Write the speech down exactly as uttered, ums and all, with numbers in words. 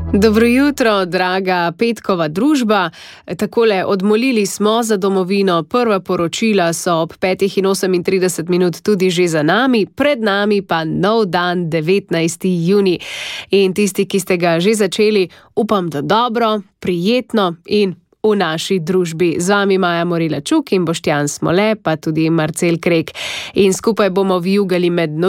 Dobro jutro, draga petkova družba. Takole, odmolili smo za domovino, prva poročila so ob petih in osemintrideset minut tudi že za nami, pred nami pa nov dan, devetnajsti junij. In tisti, ki ste ga že začeli, upam, da dobro, prijetno in v naši družbi. Z vami Maja Morila Čuk in Boštjan Smole, pa tudi Marcel Krek. In skupaj bomo vijugali med